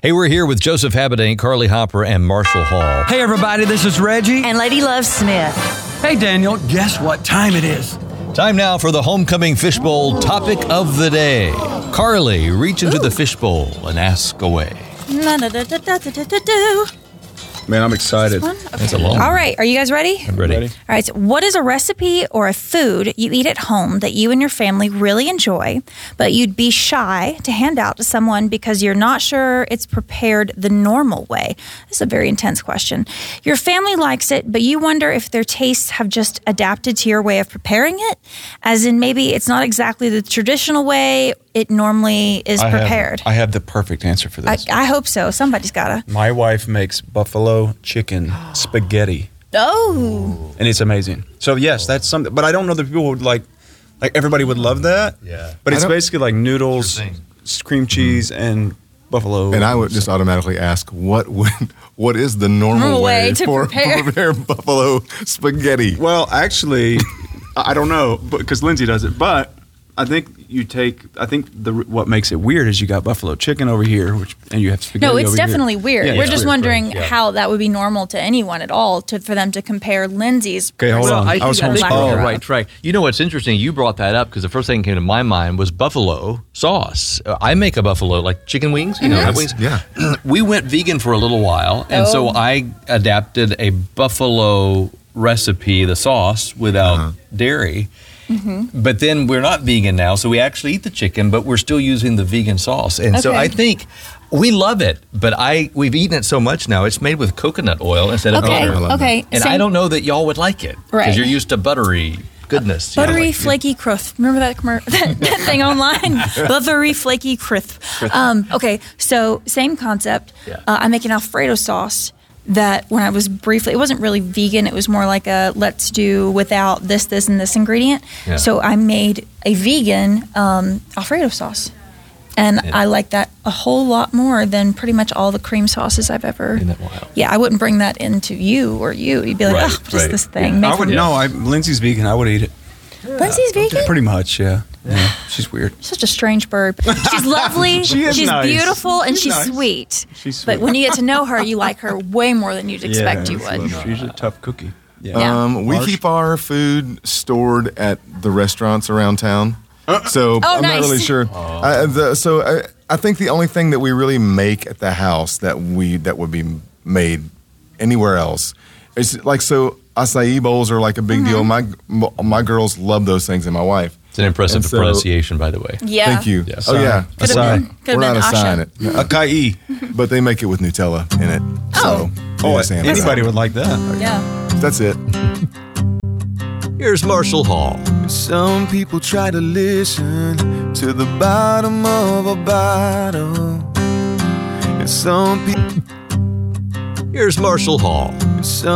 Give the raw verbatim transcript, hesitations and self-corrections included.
Hey, we're here with Joseph Habedank, Carly Hopper, and Marshall Hall. Hey, everybody, this is Reggie. And Lady Love Smith. Hey, Daniel, guess what time it is? Time now for the Homecoming Fishbowl topic of the day. Carly, reach into Ooh. the fishbowl and ask away. Man, I'm excited. Okay. That's a long All right, are you guys ready? I'm ready. Ready. All right, so what is a recipe or a food you eat at home that you and your family really enjoy, but you'd be shy to hand out to someone because you're not sure it's prepared the normal way? This is a very intense question. Your family likes it, but you wonder if their tastes have just adapted to your way of preparing it, as in maybe it's not exactly the traditional way it normally is I prepared. Have, I have the perfect answer for I, this. I hope so. Somebody's gotta. My wife makes buffalo chicken spaghetti, Oh, and it's amazing. So yes, that's something. But I don't know that people would like, like everybody would love that. Yeah. But it's I don't- basically like noodles, Sure thing. cream cheese, and buffalo. And I would just automatically ask, what would, what is the normal Normal way way, to for prepare. prepare buffalo spaghetti? Well, actually, I don't know because Lindsay does it, but I think you take. I think the what makes it weird is you got buffalo chicken over here, which and you have spaghetti. no, it's over here. definitely weird. Yeah, We're it's just weird. wondering Yeah. how that would be normal to anyone at all to for them to compare Lindsay's. Okay, hold Well, on. I, I, think, was I think, homeschooled. oh, right, right. You know what's interesting? You brought that up because the first thing that came to my mind was buffalo sauce. Uh, I make a buffalo, like chicken wings, you know, Mm-hmm. hot wings. Yeah. We went vegan for a little while, and so Oh. I adapted a buffalo recipe, the sauce, without Uh-huh. dairy. Mm-hmm. But then we're not vegan now, so we actually eat the chicken, but we're still using the vegan sauce. And so Okay. I think we love it, but I we've eaten it so much now, it's made with coconut oil instead of Okay, butter. love okay. And Same- I don't know that y'all would like it because Right. you're used to buttery goodness. you know, Buttery, like- flaky crisp. Remember that, commer- that, that thing online? Buttery, flaky crisp. Um, okay, so same concept. Yeah. Uh, I make an Alfredo sauce that when I was briefly, it wasn't really vegan. It was more like a let's do without this, this, and this ingredient. Yeah. So I made a vegan um, Alfredo sauce. And Yeah. I like that a whole lot more than pretty much all the cream sauces I've ever. Isn't that wild? Yeah, I wouldn't bring that into you or you. You'd be like, Right, oh, what is right. this thing? Yeah. Made I would from- no. I Lindsay's vegan. I would eat it. Lindsay's vegan? Pretty much, yeah. Yeah. She's weird. Such a strange bird. But she's lovely. She is she's nice. beautiful, and She's she's nice. sweet. She's But sweet. when you get to know her, you like her way more than you'd expect you would. She's a tough cookie. Yeah. Yeah. Um, we Marsh? keep our food stored at the restaurants around town. So Oh, I'm nice. not really sure. Uh, the, so I, I think the only thing that we really make at the house that we that would be made anywhere else is like so acai bowls are like a big Mm-hmm. deal. My my girls love those things, and my wife. It's an impressive And so- pronunciation, by the way. Yeah. Thank you. Yeah. Oh yeah, Could've Acai. been, could've we're not been assigning Asha. it, Acai. but they make it with Nutella in it. Oh. So Oh, just saying anybody Acai. would like that. Yeah. That's it. Here's Marshall Hall. Some people try to listen to the bottom of a bottle. And some people Here's Marshall Hall. some